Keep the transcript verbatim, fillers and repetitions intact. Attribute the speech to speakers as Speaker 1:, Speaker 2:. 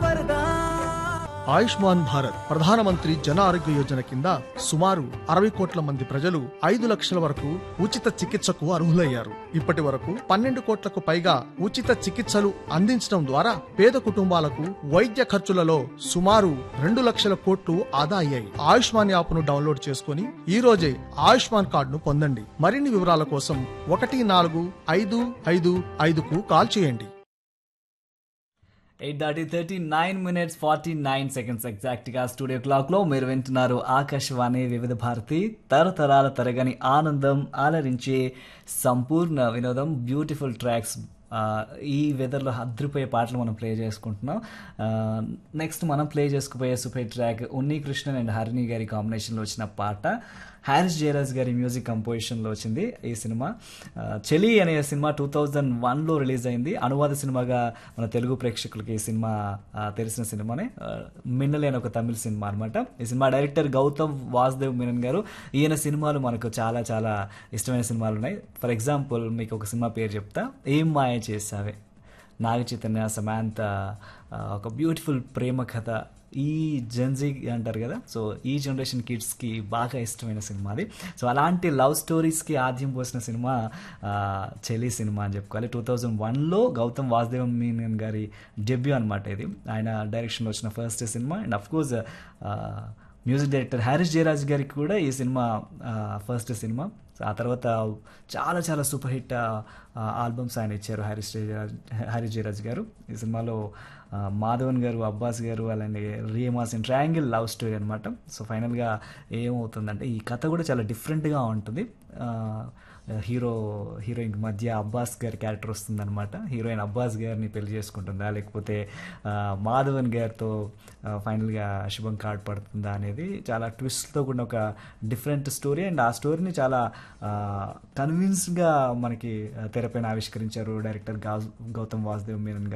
Speaker 1: ఆయుష్మాన్ భారత్ ప్రధానమంత్రి జన ఆరోగ్య యోజన కింద సుమారు అరవై కోట్ల మంది ప్రజలు ఐదు లక్షల వరకు ఉచిత చికిత్సకు అర్హులయ్యారు. ఇప్పటి వరకు పన్నెండు కోట్లకు పైగా ఉచిత చికిత్సలు అందించడం ద్వారా పేద కుటుంబాలకు వైద్య ఖర్చులలో సుమారు రెండు లక్షల కోట్లు ఆదా అయ్యాయి. ఆయుష్మాన్ యాప్ ను డౌన్లోడ్ చేసుకుని ఈ రోజే ఆయుష్మాన్ కార్డును పొందండి. మరిన్ని వివరాల కోసం ఒకటి నాలుగు ఐదు ఐదు ఐదుకు కాల్ చేయండి.
Speaker 2: ఎయిట్ దాటి thirty nine minutes forty nine seconds ఎగ్జాక్ట్గా స్టూడియో క్లాక్లో మీరు వింటున్నారు ఆకాశవాణి వివిధ భారతి తరతరాల తరగని ఆనందం ఆలరించే సంపూర్ణ వినోదం బ్యూటిఫుల్ ట్రాక్స్. ఈ వెదర్లో అద్రిపోయే పాటలు మనం ప్లే చేసుకుంటున్నాం. నెక్స్ట్ మనం play చేసుకుపోయే super track Unni Krishnan and Harini గారి కాంబినేషన్లో వచ్చిన పాట హారిస్ జయరాజ్ గారి మ్యూజిక్ కంపోజిషన్లో వచ్చింది ఈ సినిమా. చెలి అనే సినిమా టూ థౌజండ్ వన్లో రిలీజ్ అయింది. అనువాద సినిమాగా మన తెలుగు ప్రేక్షకులకి ఈ సినిమా తెలిసిన సినిమానే. మిన్నలే అని ఒక తమిళ సినిమా అనమాట. ఈ సినిమా డైరెక్టర్ గౌతమ్ వాసుదేవ్ మీనన్ గారు. ఈయన సినిమాలు మనకు చాలా చాలా ఇష్టమైన సినిమాలు ఉన్నాయి. ఫర్ ఎగ్జాంపుల్ మీకు ఒక సినిమా పేరు చెప్తా, ఏం మాయ చేసావే. నాగ చైతన్య, సమాంత, ఒక బ్యూటిఫుల్ ప్రేమ కథ. ఈ జెన్జీ అంటారు కదా, సో ఈ జనరేషన్ కిడ్స్కి బాగా ఇష్టమైన సినిమా అది. సో అలాంటి లవ్ స్టోరీస్కి ఆద్యం పోసిన సినిమా చెలి సినిమా అని చెప్పుకోవాలి. టూ థౌజండ్ వన్లో గౌతమ్ వాసుదేవ్ మీనన్ గారి డెబ్యూ అనమాట ఇది. ఆయన డైరెక్షన్లో వచ్చిన first cinema. And of course music director Harris Jayaraj గారికి కూడా ఈ సినిమా ఫస్ట్ సినిమా. ఆ తర్వాత చాలా చాలా సూపర్ హిట్ ఆల్బమ్స్ ఆయన ఇచ్చారు హారిస్ జయరాజ్ హారిస్ జయరాజ్ గారు. ఈ సినిమాలో మాధవన్ గారు, అబ్బాస్ గారు, అలానే రియమాస్ అండ్ ట్రయాంగిల్ లవ్ స్టోరీ అనమాట. సో ఫైనల్గా ఏమవుతుందంటే ఈ కథ కూడా చాలా డిఫరెంట్గా ఉంటుంది. హీరో హీరోయిన్ మధ్య అబ్బాస్ గారి క్యారెక్టర్ వస్తుందన్నమాట. హీరోయిన్ అబ్బాస్ గారిని పెళ్లి చేసుకుంటుందా లేకపోతే మాధవన్ గారితో ఫైనల్గా శుభం కార్డ్ పడుతుందా అనేది చాలా ట్విస్ట్తో కూడిన ఒక డిఫరెంట్ స్టోరీ. అండ్ ఆ స్టోరీని చాలా కన్విన్స్గా మనకి తెరపైన ఆవిష్కరించారు డైరెక్టర్ గౌతమ్ వాసుదేవ్ మీనన్ గారు.